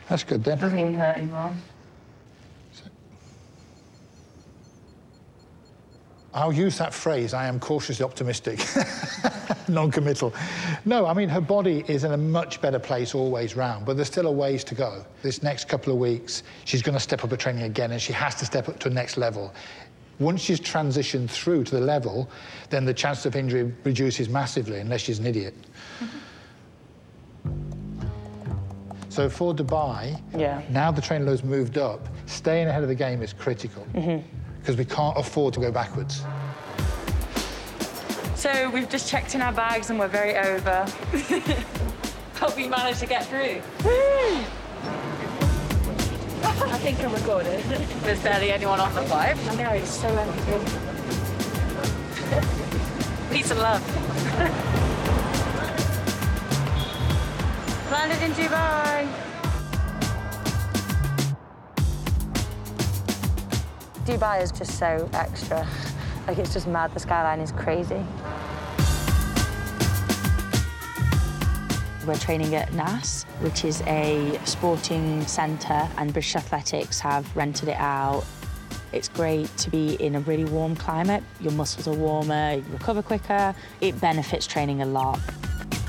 That's good then. Doesn't even hurt anymore. I'll use that phrase, I am cautiously optimistic, non-committal. No, I mean, her body is in a much better place always round, but there's still a ways to go. This next couple of weeks, she's going to step up her training again, and she has to step up to the next level. Once she's transitioned through to the level, then the chance of injury reduces massively, unless she's an idiot. So for Dubai, now the training load's moved up, staying ahead of the game is critical. Because we can't afford to go backwards. So we've just checked in our bags and we're very over. Hope we managed to get through. I think I'm recorded. There's barely anyone on the flight. I know, it's so empty. Peace and love. Landed in Dubai. Dubai is just so extra. Like, it's just mad. The skyline is crazy. We're training at NAS, which is a sporting centre, and British Athletics have rented it out. It's great to be in a really warm climate. Your muscles are warmer, you recover quicker. It benefits training a lot.